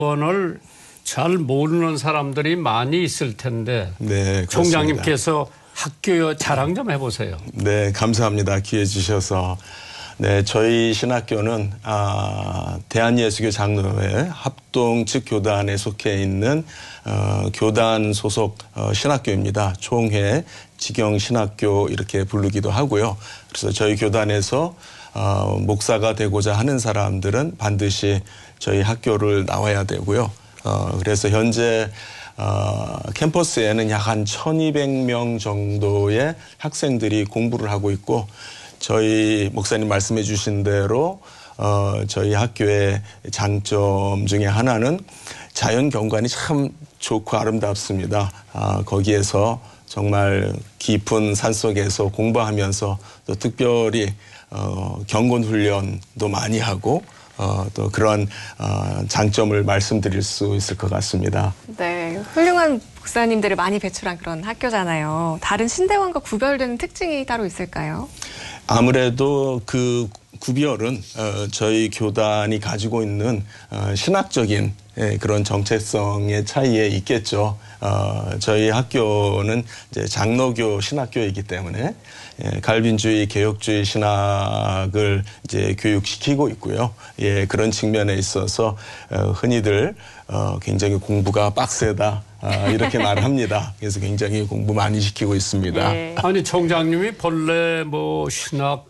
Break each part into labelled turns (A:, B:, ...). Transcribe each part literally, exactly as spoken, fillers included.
A: 원을 잘 모르는 사람들이 많이 있을 텐데
B: 네,
A: 총장님께서 학교 자랑 좀 해보세요.
B: 네, 감사합니다. 기회 주셔서. 네, 저희 신학교는 아, 대한예수교 장로회 합동 측 교단에 속해 있는 어, 교단 소속 어, 신학교입니다. 총회 직영 신학교 이렇게 부르기도 하고요. 그래서 저희 교단에서 어, 목사가 되고자 하는 사람들은 반드시 저희 학교를 나와야 되고요. 어, 그래서 현재 어, 캠퍼스에는 약 한 천이백 명 정도의 학생들이 공부를 하고 있고, 저희 목사님 말씀해 주신 대로 어, 저희 학교의 장점 중에 하나는 자연 경관이 참 좋고 아름답습니다. 아, 거기에서 정말 깊은 산속에서 공부하면서 또 특별히 어, 경건 훈련도 많이 하고 어, 또 그런 어, 장점을 말씀드릴 수 있을 것 같습니다.
C: 네, 훌륭한 목사님들을 많이 배출한 그런 학교잖아요. 다른 신대원과 구별되는 특징이 따로 있을까요?
B: 아무래도 그 구별은 어, 저희 교단이 가지고 있는 어, 신학적인 예, 그런 정체성의 차이에 있겠죠. 어, 저희 학교는 이제 장로교 신학교이기 때문에 예, 갈빈주의, 개혁주의 신학을 이제 교육시키고 있고요. 예, 그런 측면에 있어서 어, 흔히들 어, 굉장히 공부가 빡세다 아, 이렇게 말합니다. 그래서 굉장히 공부 많이 시키고 있습니다.
C: 네.
A: 아니 총장님이 본래 뭐 신학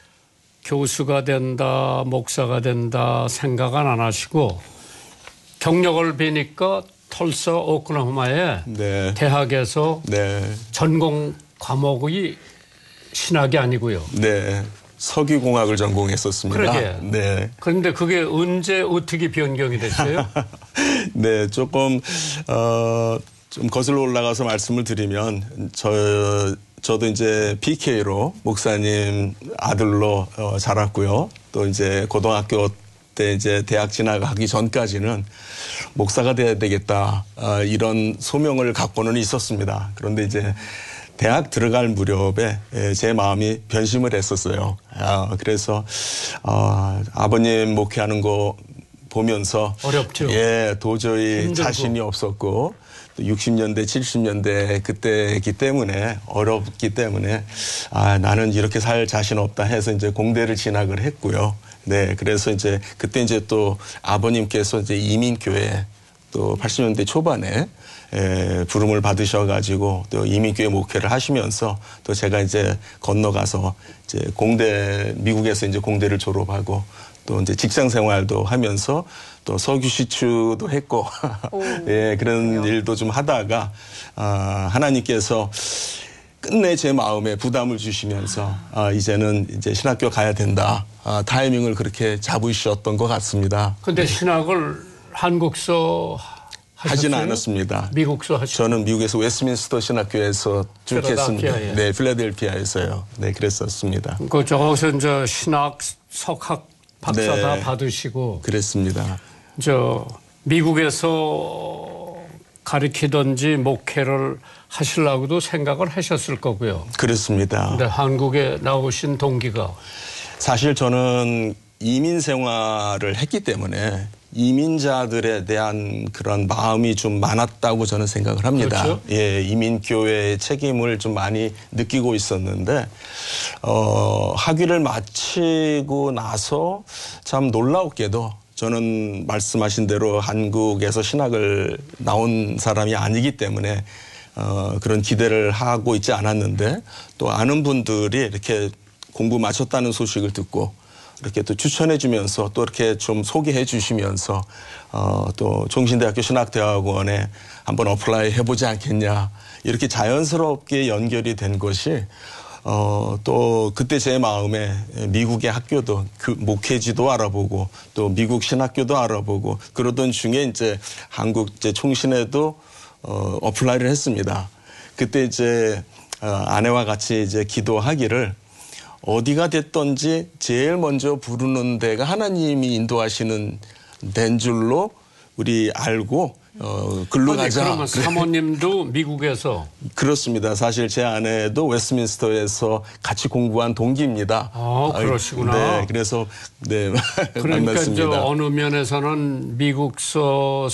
A: 교수가 된다, 목사가 된다 생각은 안 하시고 경력을 뵈니까 털서 오클라호마의
B: 네.
A: 대학에서
B: 네.
A: 전공 과목이 신학이 아니고요.
B: 네. 석유공학을 전공했었습니다.
A: 그러게.
B: 네.
A: 그런데 그게 언제 어떻게 변경이 됐어요?
B: 네, 조금 어, 좀 거슬러 올라가서 말씀을 드리면 저 저도 이제 피케이로 목사님 아들로 어, 자랐고요. 또 이제 고등학교 때 이제 대학 진학하기 전까지는 목사가 돼야 되겠다 어, 이런 소명을 갖고는 있었습니다. 그런데 이제 대학 들어갈 무렵에 제 마음이 변심을 했었어요. 아, 그래서 어, 아버님 목회하는 거 보면서
A: 어렵죠.
B: 예, 도저히
A: 힘들고.
B: 자신이 없었고 또 육십 년대, 칠십 년대 그때이기 때문에 어렵기 때문에 아, 나는 이렇게 살 자신 없다 해서 이제 공대를 진학을 했고요. 네, 그래서 이제 그때 이제 또 아버님께서 이제 이민교회 또 팔십 년대 초반에 에, 부름을 받으셔가지고 또 이민교회 목회를 하시면서 또 제가 이제 건너가서 이제 공대 미국에서 이제 공대를 졸업하고 또 이제 직장 생활도 하면서 또 석유 시추도 했고 예 그런 그래요. 일도 좀 하다가 아, 하나님께서 끝내 제 마음에 부담을 주시면서 아, 이제는 이제 신학교 가야 된다 아, 타이밍을 그렇게 잡으셨던 것 같습니다.
A: 그런데 신학을 한국서
B: 하지는 않았습니다.
A: 미국서 하셨어요?
B: 저는 미국에서 웨스트민스터 신학교에서 쭉 했습니다. 네, 필라델피아에서요. 네, 그랬었습니다.
A: 그 저기서 이제 신학 석학 박사
B: 네,
A: 다 받으시고
B: 그랬습니다.
A: 저 미국에서 가르치든지 목회를 하시려고도 생각을 하셨을 거고요.
B: 그렇습니다.
A: 근데 한국에 나오신 동기가
B: 사실 저는 이민 생활을 했기 때문에 이민자들에 대한 그런 마음이 좀 많았다고 저는 생각을 합니다.
A: 그렇죠?
B: 예, 이민교회의 책임을 좀 많이 느끼고 있었는데, 어, 학위를 마치고 나서 참 놀라웠게도 저는 말씀하신 대로 한국에서 신학을 나온 사람이 아니기 때문에 어, 그런 기대를 하고 있지 않았는데 또 아는 분들이 이렇게 공부 마쳤다는 소식을 듣고 이렇게 또 추천해 주면서 또 이렇게 좀 소개해 주시면서 어, 또 종신대학교 신학대학원에 한번 어플라이 해보지 않겠냐 이렇게 자연스럽게 연결이 된 것이 어, 또 그때 제 마음에 미국의 학교도 그 목회지도 알아보고 또 미국 신학교도 알아보고 그러던 중에 이제 한국 이제 총신에도 어, 어플라이를 했습니다. 그때 이제 어, 아내와 같이 이제 기도하기를 어디가 됐든지 제일 먼저 부르는 데가 하나님이 인도하시는 데인 줄로 우리 알고 어, 글로
A: 아니,
B: 가자.
A: 그러면 사모님도 미국에서
B: 그렇습니다. 사실 제 아내도 웨스트민스터에서 같이 공부한 동기입니다.
A: 아, 그러시구나.
B: 네, 그래서 네
A: 그러니까
B: 만났습니다.
A: 이제 어느 면에서는 미국서